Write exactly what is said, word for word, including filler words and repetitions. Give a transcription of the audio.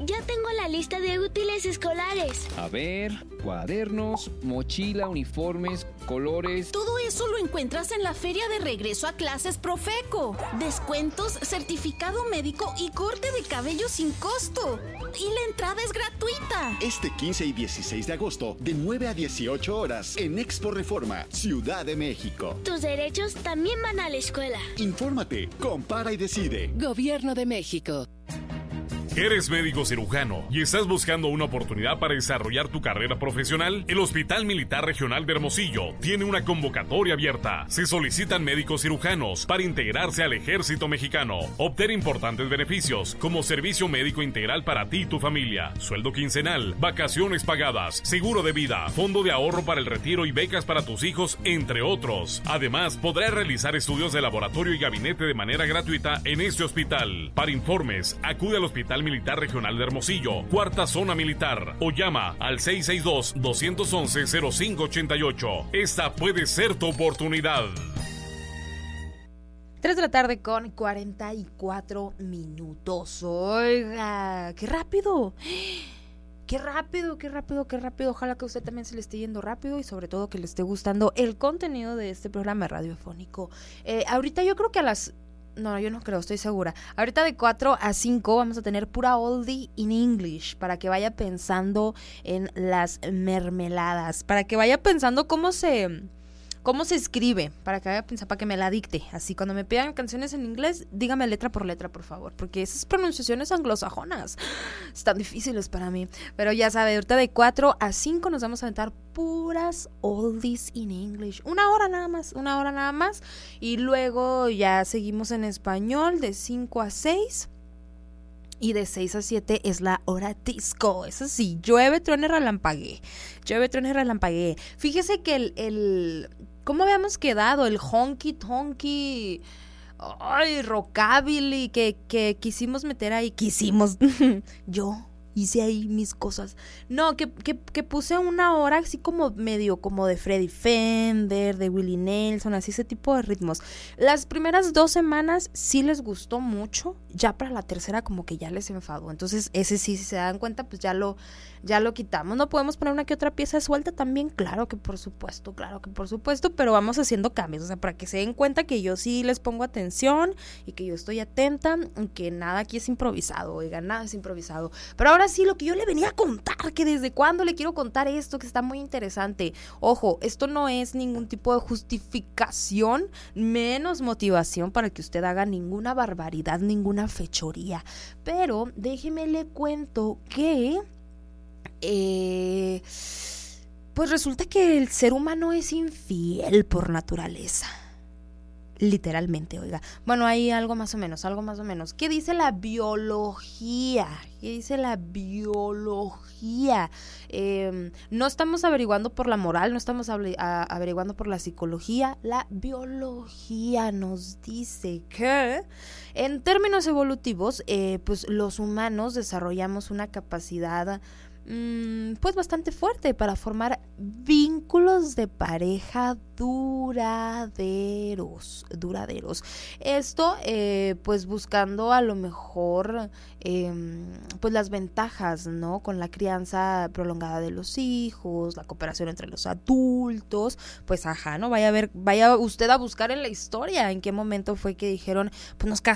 Ya tengo la lista de útiles escolares. A ver, cuadernos, mochila, uniformes, colores. Todo eso lo encuentras en la feria de regreso a clases Profeco. Descuentos, certificado médico y corte de cabello sin costo. Y la entrada es gratuita. Este quince y dieciséis de agosto, de nueve a dieciocho horas, en Expo Reforma, Ciudad de México. Tus derechos también van a la escuela. Infórmate, compara y decide. Gobierno de México. ¿Eres médico cirujano y estás buscando una oportunidad para desarrollar tu carrera profesional? El Hospital Militar Regional de Hermosillo tiene una convocatoria abierta. Se solicitan médicos cirujanos para integrarse al Ejército Mexicano. Obtener importantes beneficios como servicio médico integral para ti y tu familia, sueldo quincenal, vacaciones pagadas, seguro de vida, fondo de ahorro para el retiro y becas para tus hijos, entre otros. Además, podrás realizar estudios de laboratorio y gabinete de manera gratuita en este hospital. Para informes, acude al Hospital Militar Regional de Hermosillo, Cuarta Zona Militar, o llama al seis seis dos, dos uno uno, cero cinco ocho ocho. Esta puede ser tu oportunidad. tres de la tarde con cuarenta y cuatro minutos. Oiga, qué rápido. Qué rápido, qué rápido, qué rápido. Ojalá que a usted también se le esté yendo rápido y sobre todo que le esté gustando el contenido de este programa radiofónico. Eh, ahorita yo creo que a las... No, yo no creo, estoy segura. Ahorita de cuatro a cinco vamos a tener pura oldie in English para que vaya pensando en las mermeladas, para que vaya pensando cómo se... ¿Cómo se escribe? Para que vaya a pensar, para que me la dicte. Así, cuando me pidan canciones en inglés, dígame letra por letra, por favor. Porque esas pronunciaciones anglosajonas están difíciles para mí. Pero ya sabe, ahorita de cuatro a cinco nos vamos a aventar puras oldies in English. Una hora nada más, una hora nada más. Y luego ya seguimos en español de cinco a seis. Y de seis a siete es la hora disco. Eso sí, llueve, truene, relampaguee. Llueve, truene, relampaguee. Fíjese que el... el ¿cómo habíamos quedado? El honky tonky... Ay, rockabilly que, que quisimos meter ahí. Quisimos. Yo hice ahí mis cosas. No, que, que, que puse una hora así como medio como de Freddy Fender, de Willie Nelson, así ese tipo de ritmos. Las primeras dos semanas sí les gustó mucho, ya para la tercera como que ya les enfadó. Entonces ese sí, si se dan cuenta, pues ya lo, ya lo quitamos. ¿No podemos poner una que otra pieza suelta también? Claro que por supuesto, claro que por supuesto, pero vamos haciendo cambios, o sea, para que se den cuenta que yo sí les pongo atención y que yo estoy atenta, y que nada aquí es improvisado, oiga, nada es improvisado. Pero ahora sí, lo que yo le venía a contar, que desde cuándo le quiero contar esto, que está muy interesante. Ojo, esto no es ningún tipo de justificación, menos motivación para que usted haga ninguna barbaridad, ninguna fechoría. Pero déjeme le cuento que eh, pues resulta que el ser humano es infiel por naturaleza. Literalmente, oiga. Bueno, hay algo más o menos, algo más o menos. ¿Qué dice la biología? ¿Qué dice la biología? Eh, no estamos averiguando por la moral, no estamos averiguando por la psicología. La biología nos dice que, en términos evolutivos, eh, pues los humanos desarrollamos una capacidad pues bastante fuerte para formar vínculos de pareja duraderos, duraderos. Esto, eh, pues buscando a lo mejor, eh, pues las ventajas, ¿no? Con la crianza prolongada de los hijos, la cooperación entre los adultos, pues ajá, ¿no? Vaya a ver, vaya usted a buscar en la historia en qué momento fue que dijeron, pues nos casamos